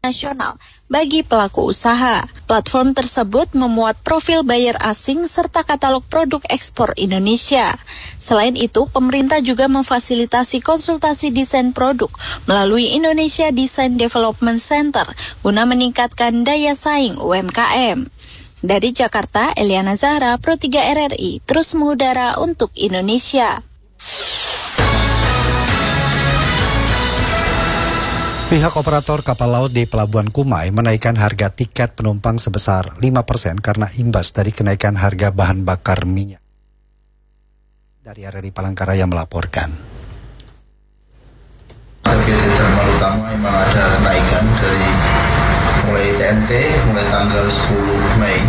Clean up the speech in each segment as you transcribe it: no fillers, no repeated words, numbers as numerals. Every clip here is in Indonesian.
nasional bagi pelaku usaha. Platform tersebut memuat profil buyer asing serta katalog produk ekspor Indonesia. Selain itu, pemerintah juga memfasilitasi konsultasi desain produk melalui Indonesia Design Development Center guna meningkatkan daya saing UMKM. Dari Jakarta, Eliana Zahra, Pro 3 RRI, terus mengudara untuk Indonesia. Pihak operator kapal laut di Pelabuhan Kumai menaikkan harga tiket penumpang sebesar 5% karena imbas dari kenaikan harga bahan bakar minyak. Dari RRI Palangkaraya melaporkan. PT Terminal Utama memang ada kenaikan dari mulai TNT mulai tanggal 10 Mei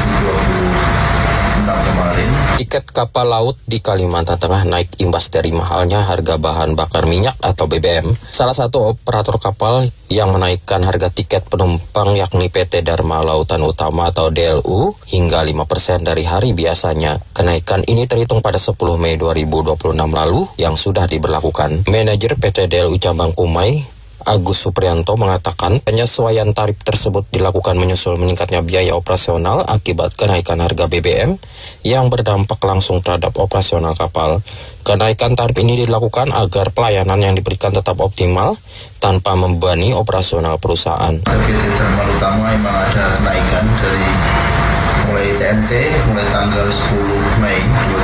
2026 kemarin. Tiket kapal laut di Kalimantan Tengah naik imbas dari mahalnya harga bahan bakar minyak atau BBM. Salah satu operator kapal yang menaikkan harga tiket penumpang yakni PT Dharma Lautan Utama atau DLU hingga 5% dari hari biasanya. Kenaikan ini terhitung pada 10 Mei 2026 lalu yang sudah diberlakukan. Manajer PT DLU Cabang Kumai, Agus Supriyanto, mengatakan penyesuaian tarif tersebut dilakukan menyusul meningkatnya biaya operasional akibat kenaikan harga BBM yang berdampak langsung terhadap operasional kapal. Kenaikan tarif ini dilakukan agar pelayanan yang diberikan tetap optimal tanpa membebani operasional perusahaan. PT Terminal Utama memang ada kenaikan dari mulai TNT mulai tanggal 10 Mei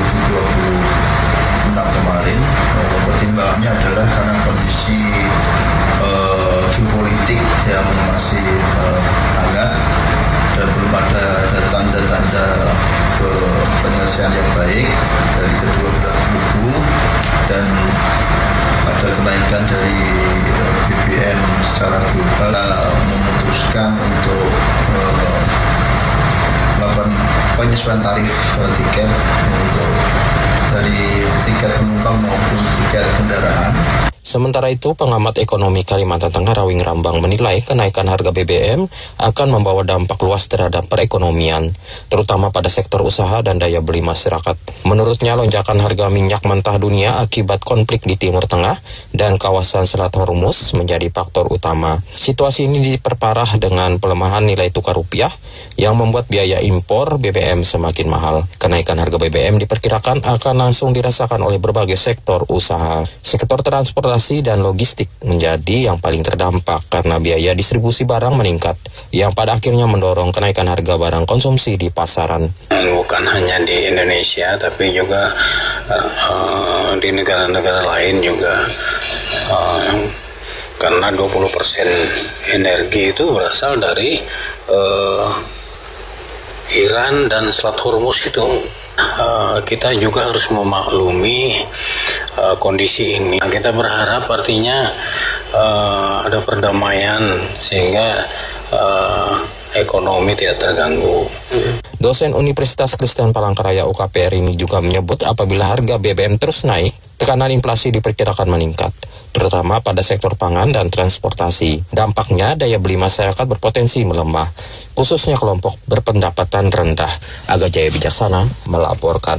2026 kemarin. Pertimbangannya adalah karena kondisi geopolitik yang masih hangat dan belum ada tanda-tanda ke penyelesaian yang baik dari kedua belah kubu, dan ada kenaikan dari BBM secara global, memutuskan untuk melakukan penyesuaian tarif tiket untuk dari tiket penumpang maupun tiket kendaraan. Sementara itu, pengamat ekonomi Kalimantan Tengah Rawing Rambang menilai kenaikan harga BBM akan membawa dampak luas terhadap perekonomian, terutama pada sektor usaha dan daya beli masyarakat. Menurutnya, lonjakan harga minyak mentah dunia akibat konflik di Timur Tengah dan kawasan Selat Hormuz menjadi faktor utama. Situasi ini diperparah dengan pelemahan nilai tukar rupiah yang membuat biaya impor BBM semakin mahal. Kenaikan harga BBM diperkirakan akan langsung dirasakan oleh berbagai sektor usaha. Sektor transportasi dan logistik menjadi yang paling terdampak karena biaya distribusi barang meningkat, yang pada akhirnya mendorong kenaikan harga barang konsumsi di pasaran. Bukan hanya di Indonesia, tapi juga di negara-negara lain juga, karena 20% energi itu berasal dari Iran dan Selat Hormuz itu. Kita juga harus memaklumi kondisi ini. Kita berharap artinya ada perdamaian sehingga ekonomi tidak terganggu. Dosen Universitas Kristen Palangkaraya UKPR ini juga menyebut apabila harga BBM terus naik, tekanan inflasi diperkirakan meningkat, terutama pada sektor pangan dan transportasi. Dampaknya daya beli masyarakat berpotensi melemah, khususnya kelompok berpendapatan rendah. Aga Jaya Bijaksana melaporkan.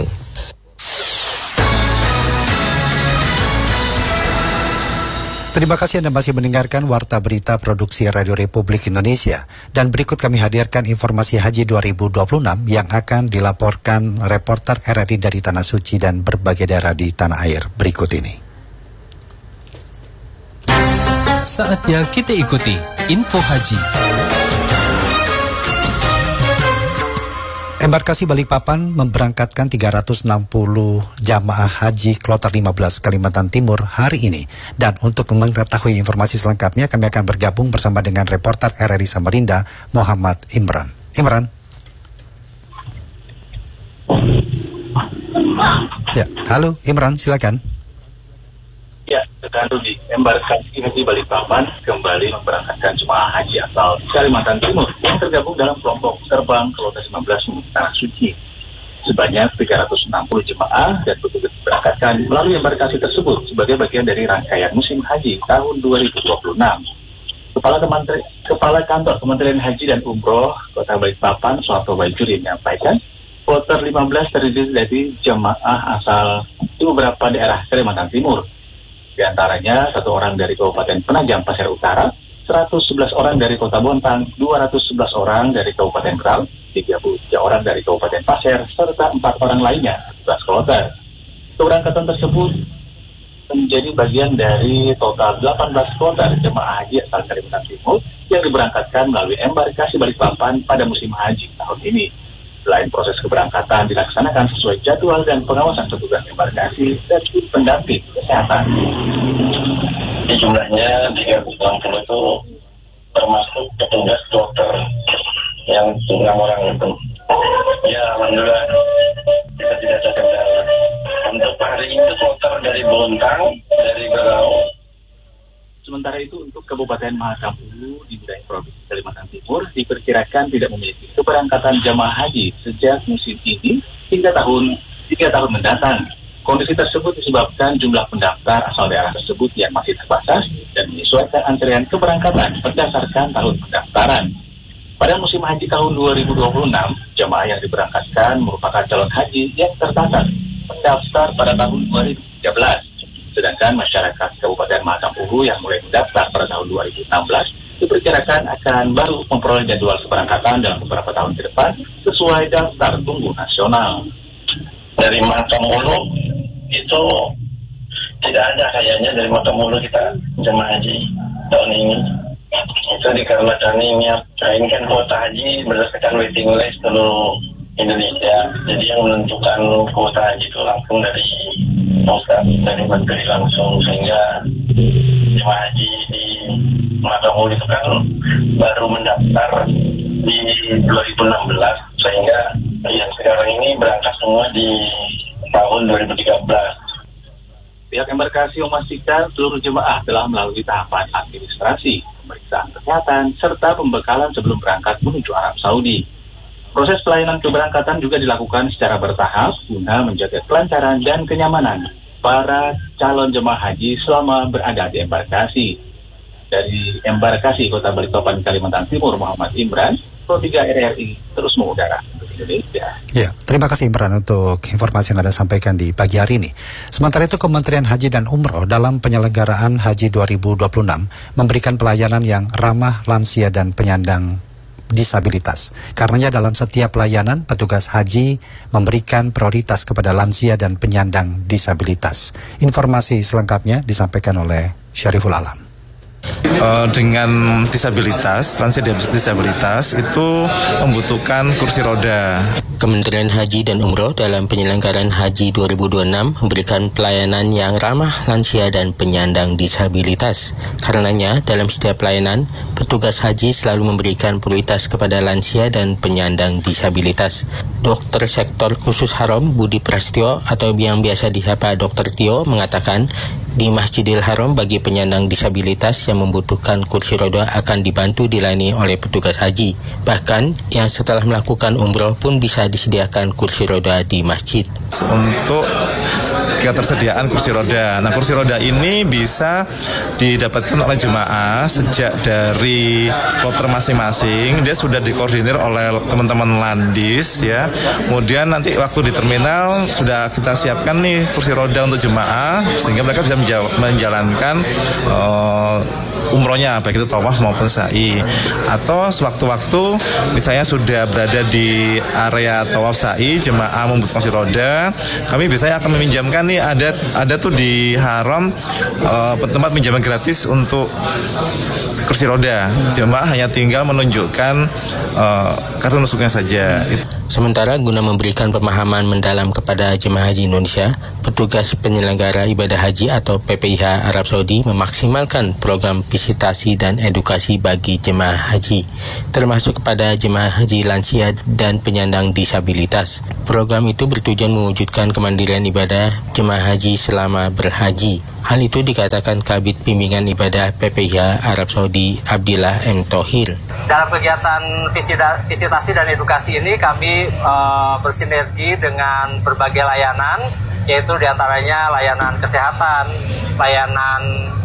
Terima kasih Anda masih mendengarkan Warta Berita Produksi Radio Republik Indonesia. Dan berikut kami hadirkan informasi Haji 2026 yang akan dilaporkan reporter RRI dari Tanah Suci dan berbagai daerah di tanah air berikut ini. Saatnya kita ikuti Info Haji. Embarkasi Balikpapan memberangkatkan 360 jamaah haji kloter 15 Kalimantan Timur hari ini. Dan untuk mengetahui informasi selengkapnya, kami akan bergabung bersama dengan reporter RRI Samarinda, Muhammad Imran. Imran. Ya, halo Imran, silakan. Ya, tergantung di Embarkasi Haji Balikpapan kembali memberangkatkan jemaah haji asal Kalimantan Timur yang tergabung dalam kelompok terbang kloter 15 menuju Tanah Suci. Sebanyak 360 jemaah dan petugas diberangkatkan melalui embarkasi tersebut sebagai bagian dari rangkaian musim haji tahun 2026. Kepala Kantor Kementerian Haji dan Umroh Kota Balikpapan, Suharto Bajuri, menyampaikan kloter 15 terdiri dari jemaah asal beberapa daerah Kalimantan Timur. Di antaranya 1 orang dari Kabupaten Penajam Pasir Utara, 111 orang dari Kota Bontang, 211 orang dari Kabupaten Berau, 33 orang dari Kabupaten Pasir, serta 4 orang lainnya, 11 kloter. Keberangkatan tersebut menjadi bagian dari total 18 kloter jemaah haji asal Kalimantan Timur yang diberangkatkan melalui embarkasi Balikpapan pada musim haji tahun ini. Selain proses keberangkatan dilaksanakan sesuai jadwal dan pengawasan petugas embarkasi dan tim pendamping kesehatan. Jumlahnya 360 itu termasuk petugas dokter yang 6 orang itu. Ya, alhamdulillah kita tidak ada kendala. Untuk hari ini kloter dari Bontang, dari Berau. Sementara itu untuk Kabupaten Mahakam Ulu di wilayah Provinsi Kalimantan Timur diperkirakan tidak memiliki keberangkatan jamaah haji sejak musim ini hingga 3 tahun mendatang. Kondisi tersebut disebabkan jumlah pendaftar asal daerah tersebut yang masih terbatas dan menyesuaikan antrean keberangkatan berdasarkan tahun pendaftaran. Pada musim haji tahun 2026, jamaah yang diberangkatkan merupakan calon haji yang tercatat mendaftar pada tahun 2013. Sedangkan masyarakat Kabupaten Mahakam Ulu yang mulai mendaftar pada tahun 2016 diperkirakan akan baru memperoleh jadwal keberangkatan dalam beberapa tahun ke depan sesuai daftar tunggu nasional. Dari Mahakam Ulu itu tidak ada kayaknya dari Mahakam Ulu kita jemaah haji tahun ini. Itu dikarenakan ini kan kuota haji berdasarkan waiting list seluruh Indonesia. Jadi yang menentukan kuota haji itu langsung dari Ustaz, dari Menteri langsung, sehingga jemaah haji di Mahakam Ulu itu kan baru mendaftar di 2016, sehingga yang sekarang ini berangkat semua di tahun 2013. Pihak embarkasi memastikan seluruh jemaah telah melalui tahapan administrasi, pemeriksaan kesehatan, serta pembekalan sebelum berangkat menuju Arab Saudi. Proses pelayanan keberangkatan juga dilakukan secara bertahap guna menjaga kelancaran dan kenyamanan para calon jemaah haji selama berada di embarkasi. Dari embarkasi Kota Balikpapan, Kalimantan Timur, Muhammad Imran, Pro 3 RRI terus mengudara untuk Indonesia. Ya, terima kasih Imran untuk informasi yang Anda sampaikan di pagi hari ini. Sementara itu Kementerian Haji dan Umroh dalam penyelenggaraan Haji 2026 memberikan pelayanan yang ramah lansia dan penyandang disabilitas. Karenanya dalam setiap pelayanan, petugas haji memberikan prioritas kepada lansia dan penyandang disabilitas. Informasi selengkapnya disampaikan oleh Syariful Alam. Dengan disabilitas, lansia disabilitas itu membutuhkan kursi roda. Kementerian Haji dan Umroh dalam penyelenggaraan Haji 2026 memberikan pelayanan yang ramah lansia dan penyandang disabilitas. Karenanya, dalam setiap pelayanan, petugas haji selalu memberikan prioritas kepada lansia dan penyandang disabilitas. Dokter Sektor Khusus Haram Budi Prasetyo atau yang biasa disapa Dr. Tio mengatakan, di Masjidil Haram bagi penyandang disabilitas yang membutuhkan kursi roda akan dibantu dilayani oleh petugas haji. Bahkan yang setelah melakukan umroh pun bisa disediakan kursi roda di masjid. Untuk ketersediaan kursi roda. Nah, kursi roda ini bisa didapatkan oleh jemaah sejak dari kloter masing-masing. Dia sudah dikoordinir oleh teman-teman Landis ya. Kemudian nanti waktu di terminal sudah kita siapkan nih kursi roda untuk jemaah sehingga mereka bisa menjalankan umrohnya, baik itu tawaf maupun sa'i. Atau sewaktu-waktu misalnya sudah berada di area tawaf sa'i, jemaah membutuhkan kursi roda, kami biasanya akan meminjamkan nih, ada tuh di haram tempat pinjaman gratis untuk kursi roda. Jemaah hanya tinggal menunjukkan kartu nusuknya saja. Sementara guna memberikan pemahaman mendalam kepada jemaah haji Indonesia, petugas penyelenggara ibadah haji atau PPIH Arab Saudi memaksimalkan program visitasi dan edukasi bagi jemaah haji, termasuk kepada jemaah haji lansia dan penyandang disabilitas. Program itu bertujuan mewujudkan kemandirian ibadah jemaah haji selama berhaji. Hal itu dikatakan Kabid Bimbingan Ibadah PPIH Arab Saudi Abdillah M. Tohir. Dalam kegiatan visitasi dan edukasi ini kami bersinergi dengan berbagai layanan, yaitu diantaranya layanan kesehatan, layanan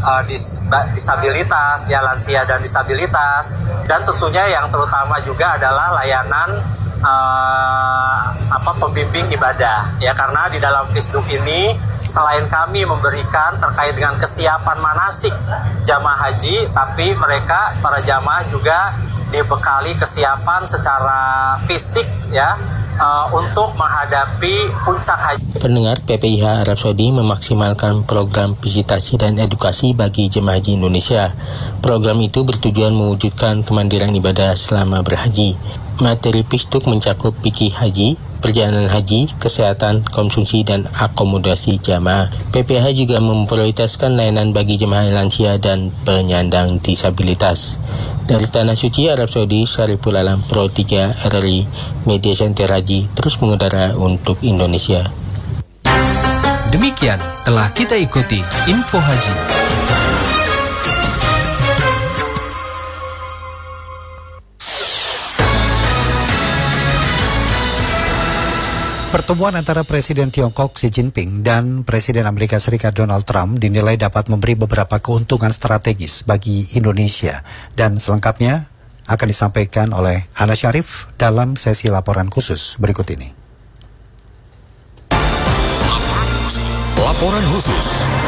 disabilitas, ya lansia dan disabilitas, dan tentunya yang terutama juga adalah layanan pembimbing ibadah, ya karena di dalam Visduk ini selain kami memberikan terkait dengan kesiapan manasik jamaah haji, tapi mereka, para jamaah juga dibekali kesiapan secara fisik ya, untuk menghadapi puncak haji. Pendengar, PPIH Arab Saudi memaksimalkan program visitasi dan edukasi bagi jemaah haji Indonesia. Program itu bertujuan mewujudkan kemandirian ibadah selama berhaji. Materi PISTUK mencakup fikih haji, perjalanan haji, kesehatan, konsumsi, dan akomodasi jamaah. PPIH juga memprioritaskan layanan bagi jemaah lansia dan penyandang disabilitas. Dari Tanah Suci Arab Saudi, Syariful Alam, Pro 3 RRI, Media Center Haji, terus mengudara untuk Indonesia. Demikian telah kita ikuti Info Haji. Pertemuan antara Presiden Tiongkok Xi Jinping dan Presiden Amerika Serikat Donald Trump dinilai dapat memberi beberapa keuntungan strategis bagi Indonesia. Dan selengkapnya akan disampaikan oleh Hana Syarif dalam sesi laporan khusus berikut ini. Laporan khusus.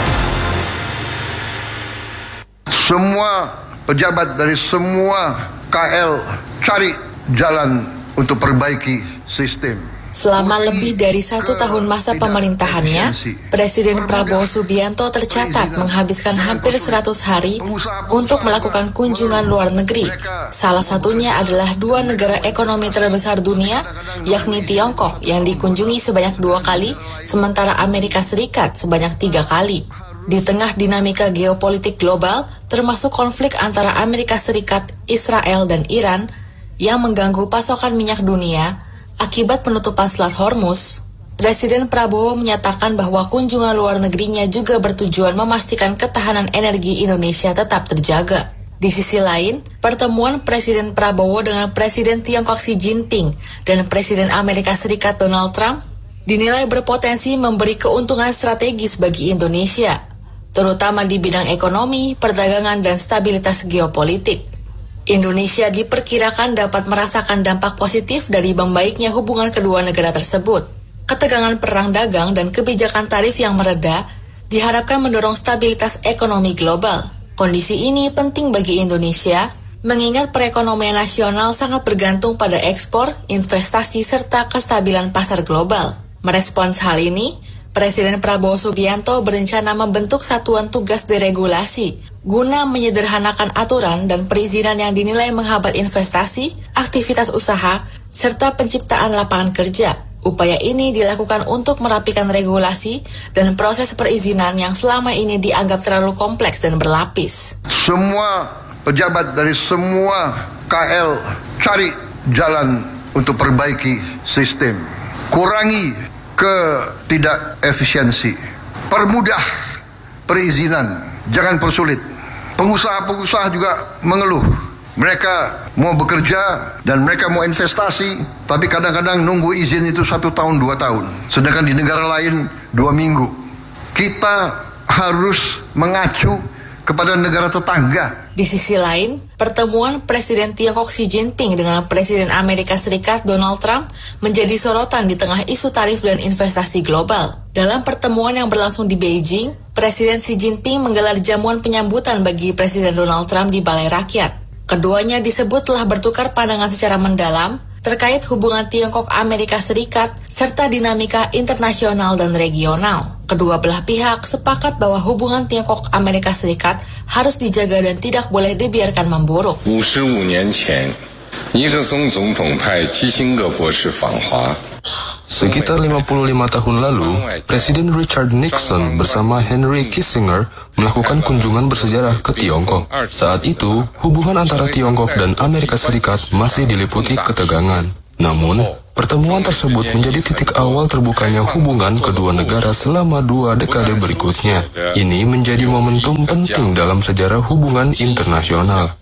Semua pejabat dari semua KL cari jalan untuk perbaiki sistem. Selama lebih dari 1 tahun masa pemerintahannya, Presiden Prabowo Subianto tercatat menghabiskan hampir 100 hari untuk melakukan kunjungan luar negeri. Salah satunya adalah 2 negara ekonomi terbesar dunia, yakni Tiongkok yang dikunjungi sebanyak 2 kali, sementara Amerika Serikat sebanyak 3 kali. Di tengah dinamika geopolitik global, termasuk konflik antara Amerika Serikat, Israel, dan Iran, yang mengganggu pasokan minyak dunia, akibat penutupan Selat Hormuz, Presiden Prabowo menyatakan bahwa kunjungan luar negerinya juga bertujuan memastikan ketahanan energi Indonesia tetap terjaga. Di sisi lain, pertemuan Presiden Prabowo dengan Presiden Tiongkok Xi Jinping dan Presiden Amerika Serikat Donald Trump dinilai berpotensi memberi keuntungan strategis bagi Indonesia, terutama di bidang ekonomi, perdagangan, dan stabilitas geopolitik. Indonesia diperkirakan dapat merasakan dampak positif dari membaiknya hubungan kedua negara tersebut. Ketegangan perang dagang dan kebijakan tarif yang mereda diharapkan mendorong stabilitas ekonomi global. Kondisi ini penting bagi Indonesia, mengingat perekonomian nasional sangat bergantung pada ekspor, investasi, serta kestabilan pasar global. Merespons hal ini, Presiden Prabowo Subianto berencana membentuk satuan tugas deregulasi guna menyederhanakan aturan dan perizinan yang dinilai menghambat investasi, aktivitas usaha, serta penciptaan lapangan kerja. Upaya ini dilakukan untuk merapikan regulasi dan proses perizinan yang selama ini dianggap terlalu kompleks dan berlapis. Semua pejabat dari semua KL cari jalan untuk perbaiki sistem. Kurangi ketidakefisiensi. Permudah perizinan, jangan persulit. Pengusaha-pengusaha juga mengeluh. Mereka mau bekerja dan mereka mau investasi, tapi kadang-kadang nunggu izin itu 1 tahun, 2 tahun. Sedangkan di negara lain 2 minggu. Kita harus mengacu kepada negara tetangga. Di sisi lain, pertemuan Presiden Tiongkok Xi Jinping dengan Presiden Amerika Serikat Donald Trump menjadi sorotan di tengah isu tarif dan investasi global. Dalam pertemuan yang berlangsung di Beijing, Presiden Xi Jinping menggelar jamuan penyambutan bagi Presiden Donald Trump di Balai Rakyat. Keduanya disebut telah bertukar pandangan secara mendalam terkait hubungan Tiongkok-Amerika Serikat serta dinamika internasional dan regional. Kedua belah pihak sepakat bahwa hubungan Tiongkok-Amerika Serikat harus dijaga dan tidak boleh dibiarkan memburuk. 55年前，尼克松总统派基辛格博士访华。 Sekitar 55 tahun lalu, Presiden Richard Nixon bersama Henry Kissinger melakukan kunjungan bersejarah ke Tiongkok. Saat itu, hubungan antara Tiongkok dan Amerika Serikat masih diliputi ketegangan. Namun, pertemuan tersebut menjadi titik awal terbukanya hubungan kedua negara selama 2 dekade berikutnya. Ini menjadi momentum penting dalam sejarah hubungan internasional.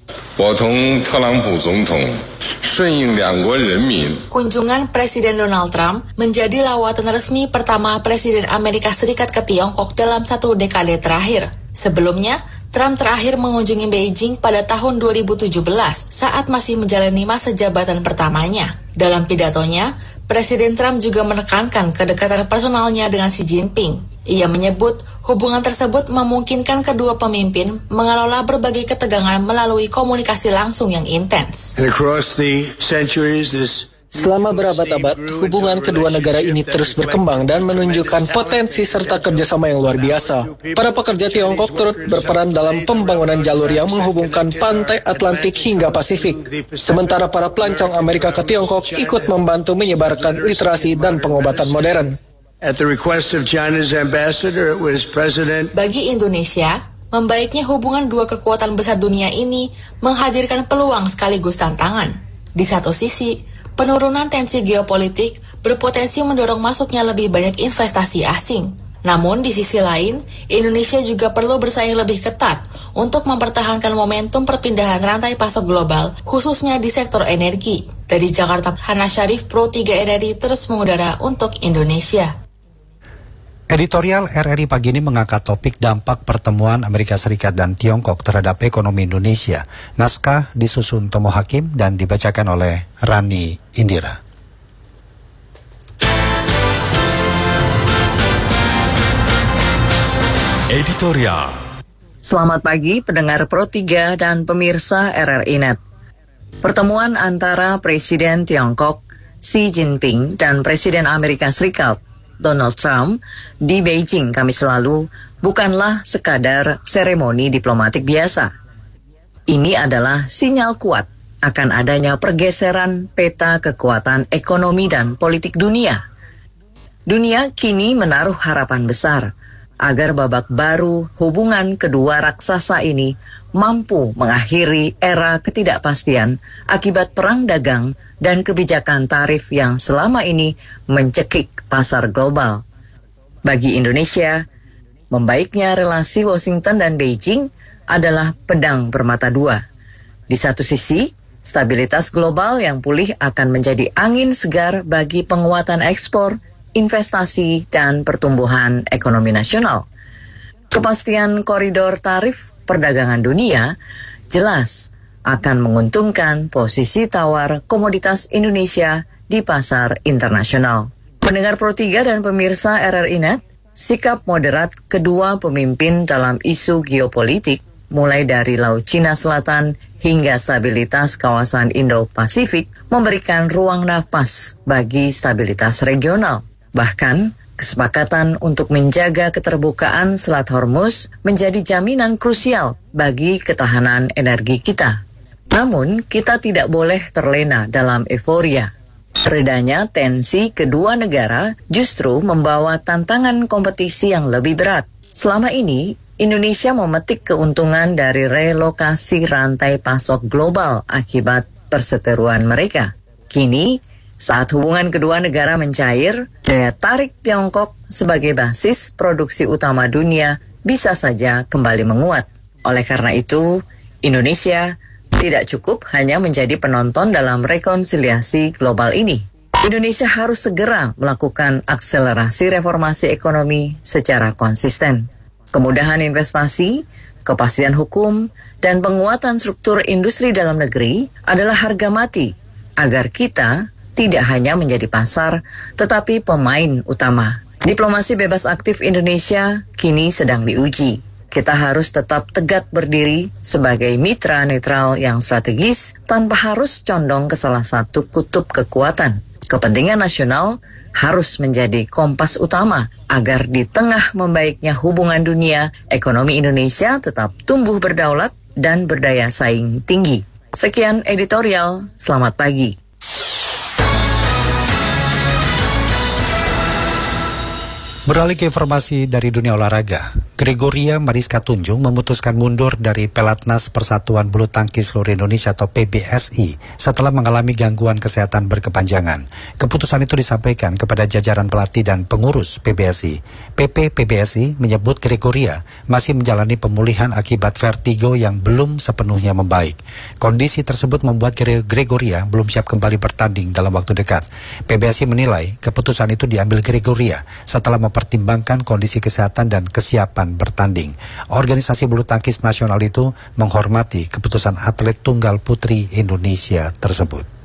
Kunjungan Presiden Donald Trump menjadi lawatan resmi pertama Presiden Amerika Serikat ke Tiongkok dalam 1 dekade terakhir. Sebelumnya, Trump terakhir mengunjungi Beijing pada tahun 2017 saat masih menjalani masa jabatan pertamanya. Dalam pidatonya, Presiden Trump juga menekankan kedekatan personalnya dengan Xi Jinping. Ia menyebut hubungan tersebut memungkinkan kedua pemimpin mengelola berbagai ketegangan melalui komunikasi langsung yang intens. Selama berabad-abad, hubungan kedua negara ini terus berkembang dan menunjukkan potensi serta kerjasama yang luar biasa. Para pekerja Tiongkok turut berperan dalam pembangunan jalur yang menghubungkan pantai Atlantik hingga Pasifik. Sementara para pelancong Amerika ke Tiongkok ikut membantu menyebarkan literasi dan pengobatan modern. Bagi Indonesia, membaiknya hubungan dua kekuatan besar dunia ini menghadirkan peluang sekaligus tantangan. Di satu sisi, penurunan tensi geopolitik berpotensi mendorong masuknya lebih banyak investasi asing. Namun di sisi lain, Indonesia juga perlu bersaing lebih ketat untuk mempertahankan momentum perpindahan rantai pasok global, khususnya di sektor energi. Dari Jakarta, Hana Syarif, Pro 3 RRI terus mengudara untuk Indonesia. Editorial RRI pagi ini mengangkat topik dampak pertemuan Amerika Serikat dan Tiongkok terhadap ekonomi Indonesia. Naskah disusun Tomo Hakim dan dibacakan oleh Rani Indira. Editorial. Selamat pagi pendengar Pro 3 dan pemirsa RRI Net. Pertemuan antara Presiden Tiongkok Xi Jinping dan Presiden Amerika Serikat Donald Trump di Beijing Kamis lalu bukanlah sekadar seremoni diplomatik biasa. Ini adalah sinyal kuat akan adanya pergeseran peta kekuatan ekonomi dan politik dunia. Dunia kini menaruh harapan besar agar babak baru hubungan kedua raksasa ini mampu mengakhiri era ketidakpastian akibat perang dagang dan kebijakan tarif yang selama ini mencekik pasar global. Bagi Indonesia, membaiknya relasi Washington dan Beijing adalah pedang bermata dua. Di satu sisi, stabilitas global yang pulih akan menjadi angin segar bagi penguatan ekspor, investasi, dan pertumbuhan ekonomi nasional. Kepastian koridor tarif perdagangan dunia jelas akan menguntungkan posisi tawar komoditas Indonesia di pasar internasional. Pendengar Pro 3 dan pemirsa RRI Net, sikap moderat kedua pemimpin dalam isu geopolitik, mulai dari Laut Cina Selatan hingga stabilitas kawasan Indo-Pasifik, memberikan ruang napas bagi stabilitas regional. Bahkan, kesepakatan untuk menjaga keterbukaan Selat Hormuz menjadi jaminan krusial bagi ketahanan energi kita. Namun, kita tidak boleh terlena dalam euforia. Redanya tensi kedua negara justru membawa tantangan kompetisi yang lebih berat. Selama ini, Indonesia memetik keuntungan dari relokasi rantai pasok global akibat perseteruan mereka. Kini, saat hubungan kedua negara mencair, daya tarik Tiongkok sebagai basis produksi utama dunia bisa saja kembali menguat. Oleh karena itu, Indonesia tidak cukup hanya menjadi penonton dalam rekonsiliasi global ini. Indonesia harus segera melakukan akselerasi reformasi ekonomi secara konsisten. Kemudahan investasi, kepastian hukum, dan penguatan struktur industri dalam negeri adalah harga mati agar kita tidak hanya menjadi pasar, tetapi pemain utama. Diplomasi bebas aktif Indonesia kini sedang diuji. Kita harus tetap tegak berdiri sebagai mitra netral yang strategis tanpa harus condong ke salah satu kutub kekuatan. Kepentingan nasional harus menjadi kompas utama agar di tengah membaiknya hubungan dunia, ekonomi Indonesia tetap tumbuh berdaulat dan berdaya saing tinggi. Sekian editorial, selamat pagi. Beralih ke informasi dari dunia olahraga, Gregoria Mariska Tunjung memutuskan mundur dari Pelatnas Persatuan Bulu Tangkis Seluruh Indonesia atau PBSI setelah mengalami gangguan kesehatan berkepanjangan. Keputusan itu disampaikan kepada jajaran pelatih dan pengurus PBSI. PP PBSI menyebut Gregoria masih menjalani pemulihan akibat vertigo yang belum sepenuhnya membaik. Kondisi tersebut membuat Gregoria belum siap kembali bertanding dalam waktu dekat. PBSI menilai keputusan itu diambil Gregoria setelah mempertimbangkan kondisi kesehatan dan kesiapan bertanding. Organisasi bulu tangkis nasional itu menghormati keputusan atlet tunggal putri Indonesia tersebut.